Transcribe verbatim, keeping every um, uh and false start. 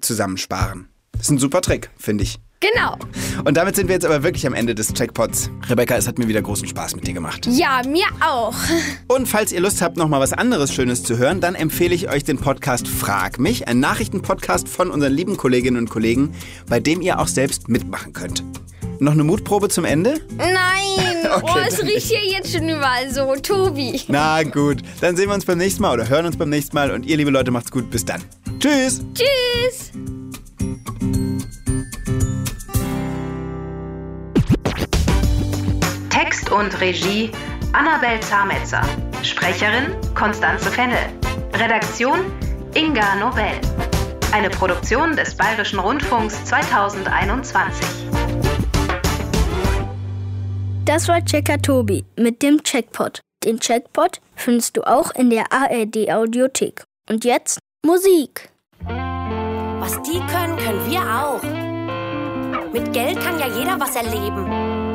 zusammensparen. Das ist ein super Trick, finde ich. Genau. Und damit sind wir jetzt aber wirklich am Ende des Checkpots. Rebecca, es hat mir wieder großen Spaß mit dir gemacht. Ja, mir auch. Und falls ihr Lust habt, noch mal was anderes Schönes zu hören, dann empfehle ich euch den Podcast Frag mich, ein Nachrichtenpodcast von unseren lieben Kolleginnen und Kollegen, bei dem ihr auch selbst mitmachen könnt. Noch eine Mutprobe zum Ende? Nein, Okay, oh, es dann riecht hier jetzt schon überall so. Tobi. Na gut, dann sehen wir uns beim nächsten Mal oder hören uns beim nächsten Mal. Und ihr, liebe Leute, macht's gut. Bis dann. Tschüss. Tschüss. Text und Regie Annabel Zametzer. Sprecherin Constanze Fennel. Redaktion Inga Nobel. Eine Produktion des Bayerischen Rundfunks zweitausendeinundzwanzig. Das war Checker Tobi mit dem Checkpot. Den Checkpot findest du auch in der A R D-Audiothek. Und jetzt Musik. Was die können, können wir auch. Mit Geld kann ja jeder was erleben.